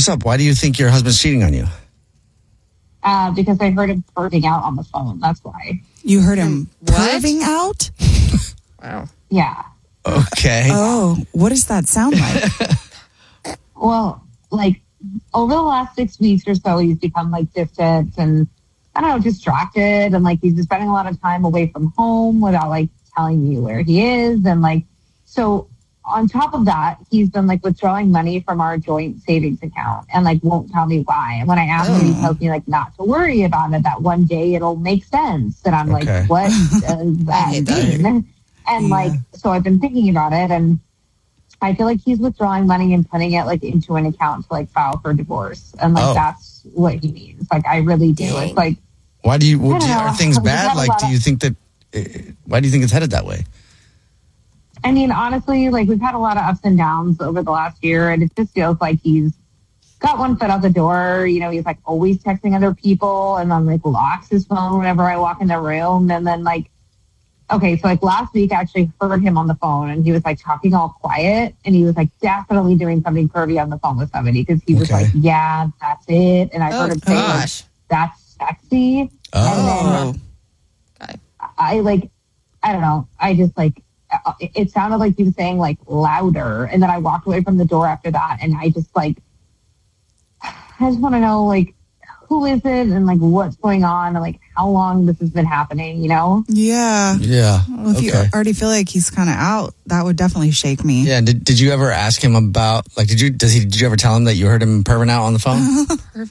What's up? Why do you think your husband's cheating on you? Because I heard him perving out on the phone. That's why. You heard him perving out? Wow. Yeah. Okay. Oh, what does that sound like? Well, like over the last 6 weeks or so, he's become like distant and I don't know, distracted. And like he's just spending a lot of time away from home without like telling me where he is. And like, so on top of that, he's been like withdrawing money from our joint savings account and like won't tell me why. And when I ask him, he tells me like not to worry about it, that one day it'll make sense. And I'm like, what does that mean? And like, so I've been thinking about it and I feel like he's withdrawing money and putting it like into an account to like file for divorce. And like, that's what he means. Like, I really do. It's like, why do you, are things bad? Like, do you think that, why do you think it's headed that way? I mean, honestly, like we've had a lot of ups and downs over the last year and it just feels like he's got one foot out the door. You know, he's like always texting other people and then like locks his phone whenever I walk in the room. And then like, okay, so like last week I actually heard him on the phone and he was like talking all quiet and he was like definitely doing something pervy on the phone with somebody because he was like, yeah, that's it. And I heard him say, like, that's sexy. Oh. And then I don't know. I just like, it sounded like he was saying like louder. And then I walked away from the door after that. And I just like, I just want to know like, who is it and like what's going on and like how long this has been happening, you know? Yeah. Yeah. Well, if you already feel like he's kind of out, that would definitely shake me. Yeah. Did you ever ask him about, like, did you ever tell him that you heard him perving out on the phone?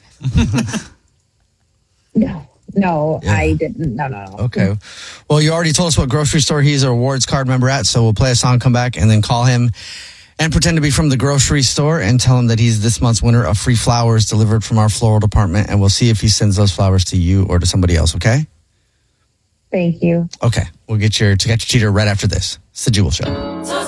No, yeah. I didn't. No. Okay. Well, you already told us what grocery store he's a rewards card member at, so we'll play a song, come back, and then call him and pretend to be from the grocery store and tell him that he's this month's winner of free flowers delivered from our floral department, and we'll see if he sends those flowers to you or to somebody else, okay? Thank you. Okay. We'll get your cheater right after this. It's the Jewel Show.